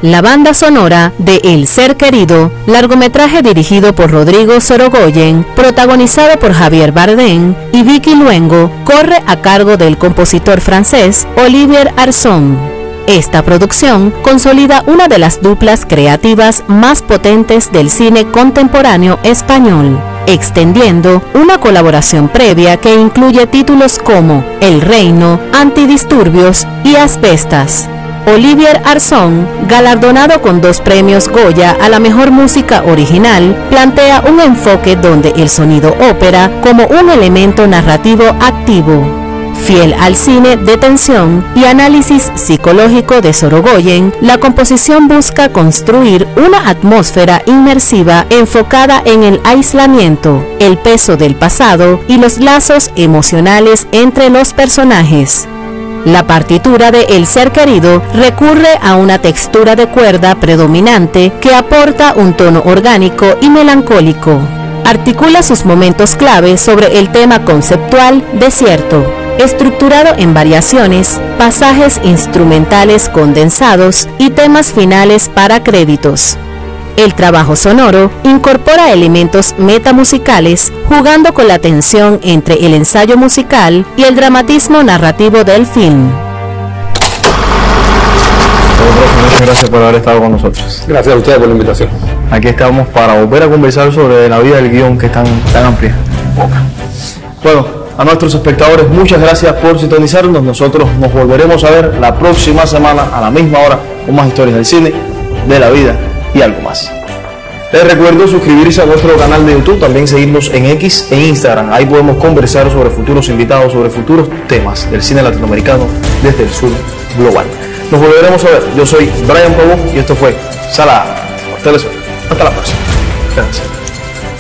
la banda sonora de El Ser Querido, largometraje dirigido por Rodrigo Sorogoyen, protagonizado por Javier Bardem y Vicky Luengo, corre a cargo del compositor francés Olivier Arson. Esta producción consolida una de las duplas creativas más potentes del cine contemporáneo español, extendiendo una colaboración previa que incluye títulos como El Reino, Antidisturbios y Asbestas. Olivier Arson, galardonado con 2 premios Goya a la mejor música original, plantea un enfoque donde el sonido ópera como un elemento narrativo activo. Fiel al cine de tensión y análisis psicológico de Sorogoyen, la composición busca construir una atmósfera inmersiva enfocada en el aislamiento, el peso del pasado y los lazos emocionales entre los personajes. La partitura de El Ser Querido recurre a una textura de cuerda predominante que aporta un tono orgánico y melancólico. Articula sus momentos clave sobre el tema conceptual desierto, estructurado en variaciones, pasajes instrumentales condensados y temas finales para créditos. El trabajo sonoro incorpora elementos metamusicales, jugando con la tensión entre el ensayo musical y el dramatismo narrativo del film. Muchas gracias por haber estado con nosotros. Gracias a ustedes por la invitación. Aquí estamos para volver a conversar sobre la vida del guión, que es tan amplia. Bueno, a nuestros espectadores, muchas gracias por sintonizarnos. Nosotros nos volveremos a ver la próxima semana a la misma hora con más historias del cine, de la vida y algo más. Les recuerdo suscribirse a nuestro canal de YouTube, también seguirnos en X e Instagram. Ahí podemos conversar sobre futuros invitados, sobre futuros temas del cine latinoamericano desde el sur global. Nos volveremos a ver. Yo soy Brian Pavón y esto fue Sala. Hasta la próxima. Gracias.